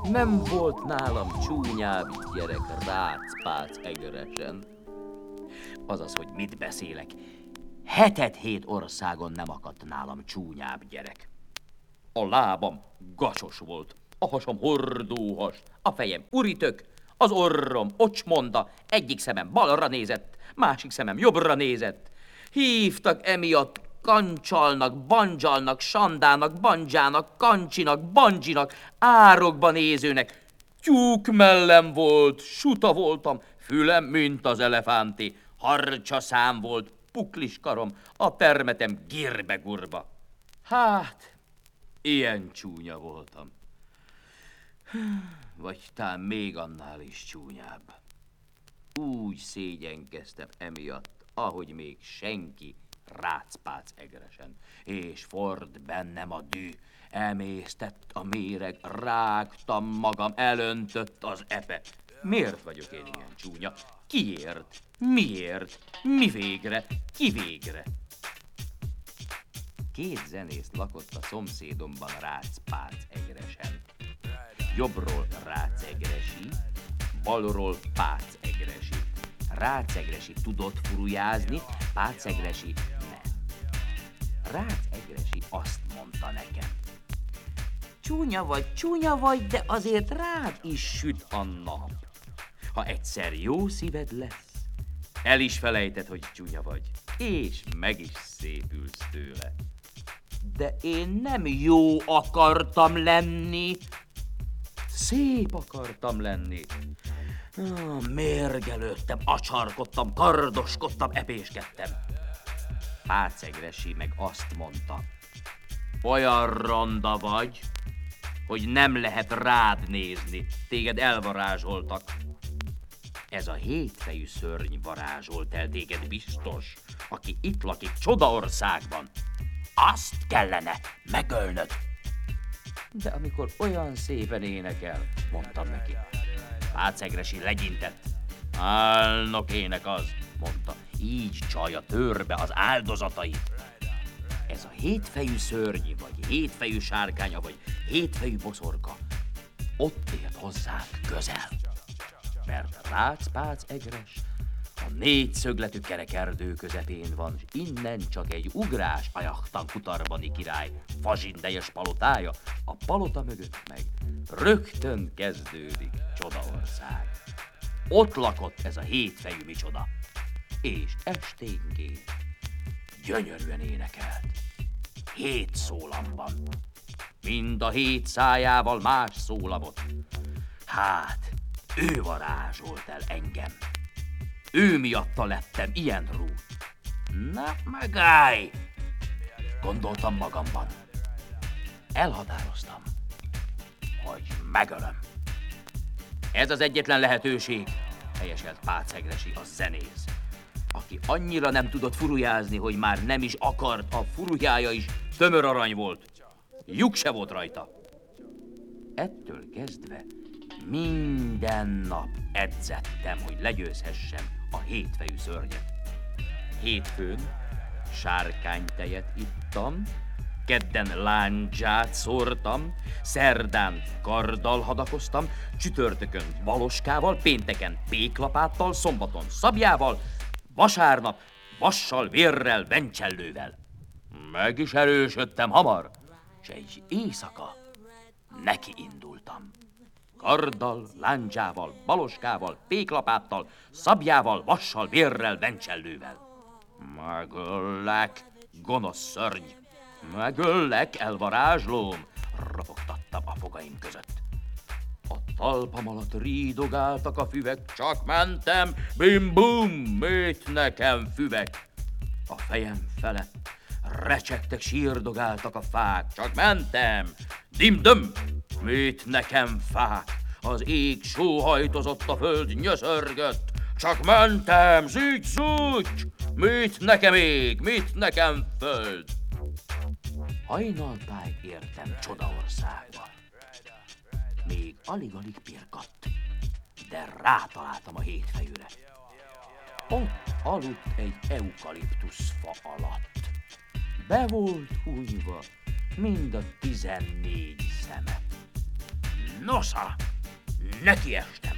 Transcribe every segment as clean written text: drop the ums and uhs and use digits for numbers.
Nem volt nálam csúnyább gyerek rácpác egeresen. Azaz, hogy mit beszélek. 7 országon nem akadt nálam csúnyább gyerek. A lábam gacsos volt, a hasam hordóhas, a fejem uritök, az orrom ocsmonda, egyik szemem balra nézett, másik szemem jobbra nézett. Hívtak emiatt kancsalnak, bandzsalnak, sandának, bandzsának, kancsinak, bandzsinak, árokba nézőnek. Tyúk mellem volt, suta voltam, fülem, mint az elefánti, harcsa szám volt, puklis karom, a permetem girbe-gurba. Hát, ilyen csúnya voltam. Vagy talán még annál is csúnyább. Úgy szégyenkeztem emiatt, ahogy még senki rácpác egeresen, és forrt bennem a dű, emésztett a méreg, rágtam magam, elöntött az epe. Miért vagyok én ilyen csúnya? Kiért? Miért? Mi végre? Ki végre? 2 zenész lakott a szomszédomban rácpác egeresen. Jobbról Rácegresi, balról Pácegresi. Rácegresi tudott furujázni, Pácegresi nem. Rácegresi azt mondta nekem: csúnya vagy, de azért rád is süt a nap. Ha egyszer jó szíved lesz, el is felejted, hogy csúnya vagy, és meg is szépülsz tőle. De én nem jó akartam lenni, szép akartam lenni. Mérgelődtem, acsarkodtam, kardoskodtam, epéskedtem. Pácegresi meg azt mondta: olyan ronda vagy, hogy nem lehet rád nézni, téged elvarázsoltak. Ez a 7 fejű szörny varázsolt el téged biztos, aki itt lakik Csodaországban. Azt kellene megölnöd. De amikor olyan szépen énekel, mondtam neki. Pácegresi legyintett. Álnok ének az, mondta, így csalja törbe az áldozatait. Ez a 7 fejű szörny, vagy 7 fejű sárkánya, vagy 7 fejű boszorka ott élt hozzánk közel. Mert rácpác egres a 4 szögletű kerek erdő közepén van, és innen csak egy ugrás a Jachtan Kutarbani király fazsindejes palotája, a palota mögött meg rögtön kezdődik Csodaország. Ott lakott ez a 7 fejű micsoda, és esténként gyönyörűen énekelt. 7 szólamban, mind a 7 szájával más szólamot. Hát, ő varázsolt el engem. Ő miatta lettem ilyen rút. Na, megállj! Gondoltam magamban. Elhatároztam, hogy megölöm. Ez az egyetlen lehetőség, helyeselt Pácegresi, a zenész, aki annyira nem tudott furujázni, hogy már nem is akart, a furujája is tömör arany volt. Lyuk se volt rajta. Ettől kezdve minden nap edzettem, hogy legyőzhessem a 7 fejű szörnyet. Hétfőn sárkánytejet ittam, kedden lándzsát szórtam, szerdán karddal hadakoztam, csütörtökön valoskával, pénteken péklapáttal, szombaton szabjával, vasárnap vassal, vérrel, vencsellővel. Meg is erősödtem hamar, s egy éjszaka neki indultam. Karddal, lándzsával, baloskával, péklapáttal, szabjával, vassal, vérrel, vencsellővel. Megöllek, gonosz szörny! Megöllek, elvarázslóm! Ropogtattam a fogaim között. A talpam alatt rídogáltak a füvek, csak mentem, bim-bum, mit nekem füvek. A fejem felett recsegtek, sírdogáltak a fák, csak mentem, dim-döm, mit nekem fák. Az ég sóhajtozott, a föld nyöszörgött, csak mentem, zügy-zúgy, mit nekem ég, mit nekem föld. Hajnaltáig értem Csodaországba. Még alig-alig pirkadt, de rátaláltam a 7 fejűre. Ott aludt egy eukaliptuszfa alatt. Be volt hunyva mind a 14 szeme. Nosza, nekiestem.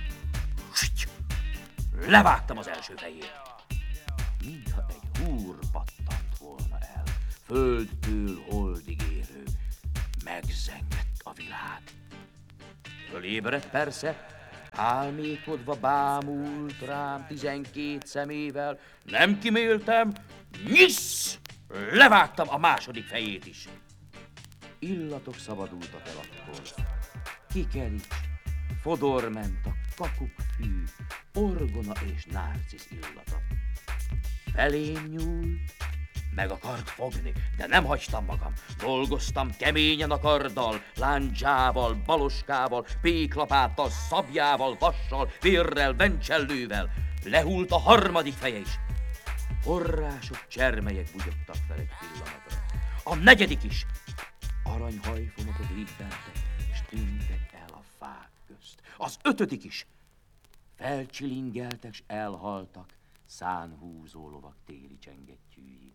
Levágtam az első fejét. Mintha egy húr pattant volna el, földtől holdig érő, megzengett a világ. Fölébredt persze, álmékodva bámult rám 12 szemével, nem kiméltem, nyisz! Levágtam a második fejét is. Illatok szabadultak el akkor. Kikerics, fodor ment a kakukkfű, orgona és nárcisz illata. Felém nyúlt, meg akart fogni, de nem hagytam magam. Dolgoztam keményen a karddal, lándzsával, baloskával, péklapáttal, szabjával, vassal, vérrel, vencsellővel. Lehult a harmadik feje is. Források, csermelyek bugyogtak fel egy pillanatra. A negyedik is. Aranyhajfonatok libbentek, és tűntek el a fák közt. Az ötödik is. Felcsilingeltek, s elhaltak szánhúzó lovak téli csengettyűi.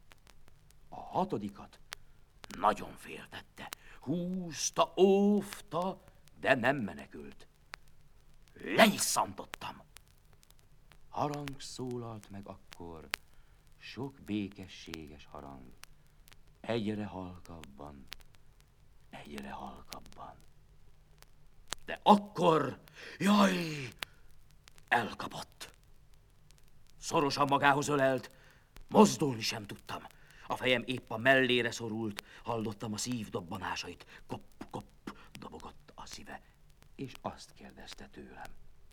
A hatodikat nagyon féltette. Húzta, óvta, de nem menekült. Lenyisszantottam. Harang szólalt meg akkor, sok békességes harang. Egyre halkabban, egyre halkabban. De akkor, jaj, elkapott. Szorosan magához ölelt, mozdulni sem tudtam. A fejem épp a mellére szorult, hallottam a szívdobbanásait. Kopp-kopp dobogott a szíve, és azt kérdezte tőlem.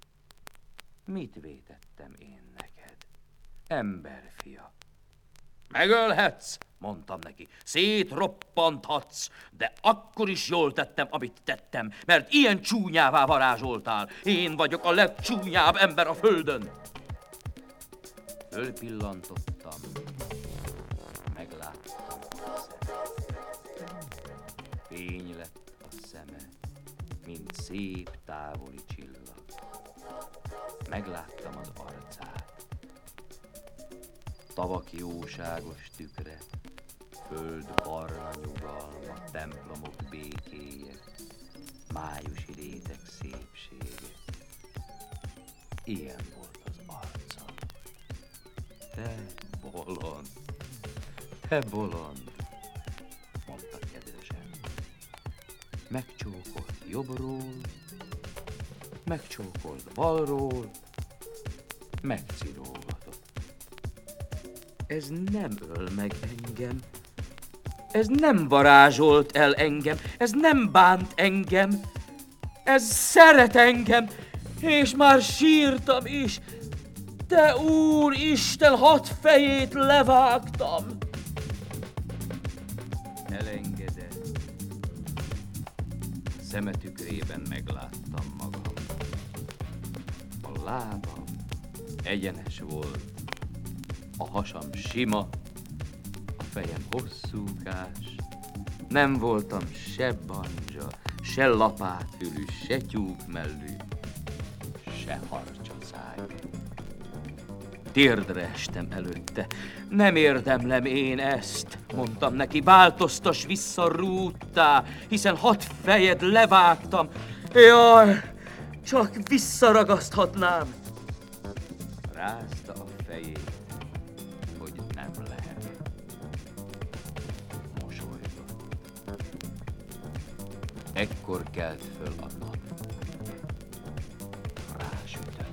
Mit vétettem én neked, emberfia? Megölhetsz, mondtam neki, szétroppanthatsz, de akkor is jól tettem, amit tettem, mert ilyen csúnyává varázsoltál. Én vagyok a legcsúnyább ember a földön. Fölpillantottam, megláttam a szemet. Fény lett a szeme, mint szép távoli csillag. Megláttam az arcát. Tavak jóságos tükre, föld barna nyugalma, templomok békéje, májusi rétek szépsége. Ilyen volt az arca. Te bolond, mondta kedvesen. Megcsókolt jobbról, megcsókolt balról, megcirolgatott. Ez nem öl meg engem, ez nem varázsolt el engem, ez nem bánt engem, ez szeret engem, és már sírtam is. Te Úristen, 6 fejét levágtam. Elengedett. Szeme tükrében megláttam magam. A lábam egyenes volt, a hasam sima, a fejem hosszúkás. Nem voltam se banja, se lapátfülű, se tyúkmellű, se harcsaszájú. Térdre estem előtte. Nem érdemlem én ezt, mondtam neki, változtas vissza rúttá, hiszen 6 fejed levágtam. Jaj, csak visszaragaszthatnám. Rázta a fejét, hogy nem lehet. Mosolygott. Ekkor kelt föl a nap. Rásütött.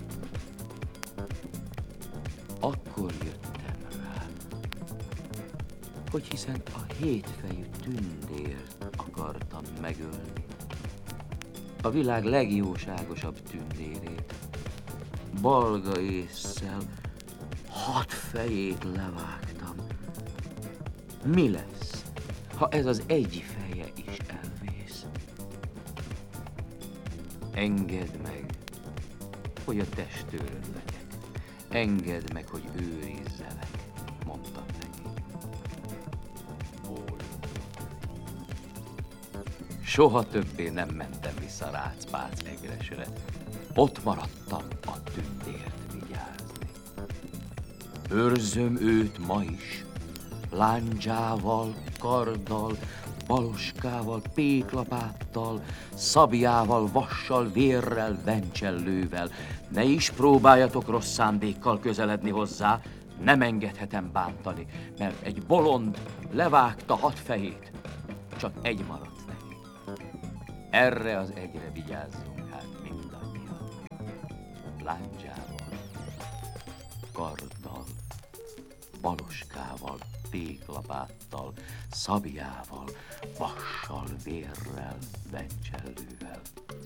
Akkor jöttem rá, hogy hiszen a 7 fejű tündért akartam megölni. A világ legjóságosabb tündérét. Balga ésszel 6 fejét levágtam. Mi lesz, ha ez az egy feje is elvész? Engedd meg, hogy a testőröd legyek. Engedd meg, hogy őrizzelek, mondtam neki. Soha többé nem mentem vissza Rácpác Egresre. Ott maradtam a tündért vigyázni. Őrzöm őt ma is, lándzsával, karddal, Baloskával, péklapáttal, szabjával, vassal, vérrel, vencsellővel. Ne is próbáljatok rossz szándékkal közeledni hozzá, nem engedhetem bántani, mert egy bolond levágta 6 fejét, csak egy maradt neki. Erre az egyre vigyázzunk hát mindannyian. Lándzsával, karddal, baloskával, péklapáttal, szabjával, vassal, vérrel, vencsellővel.